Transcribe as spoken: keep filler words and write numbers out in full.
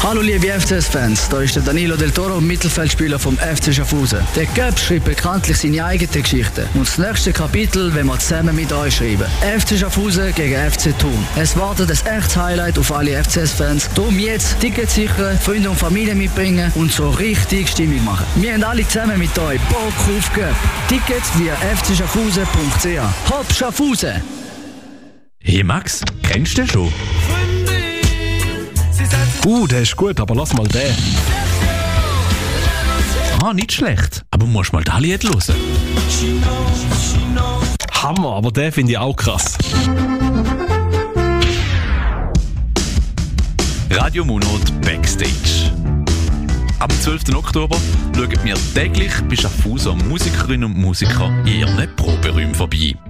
Hallo liebe F C S-Fans, da ist der Danilo Del Toro, Mittelfeldspieler vom F C Schaffhausen. Der Göpp schreibt bekanntlich seine eigene Geschichte. Und das nächste Kapitel wollen wir zusammen mit euch schreiben. F C Schaffhausen gegen F C Thun. Es wartet ein echtes Highlight auf alle F C S-Fans. Darum jetzt Tickets sichern, Freunde und Familie mitbringen und so richtig Stimmung machen. Wir haben alle zusammen mit euch Bock auf Göpp. Tickets via f c schaffhausen punkt c h. Hopp Schaffhausen! Hey Max, kennst du den schon? Uh, der ist gut, aber lass mal den. Ah, nicht schlecht. Aber musst mal das Lied hören. Hammer, aber den finde ich auch krass. Radio Monat Backstage. Am zwölften Oktober schauen wir täglich bei Schaffhauser Musikerinnen und Musiker in ihren Proberäumen vorbei.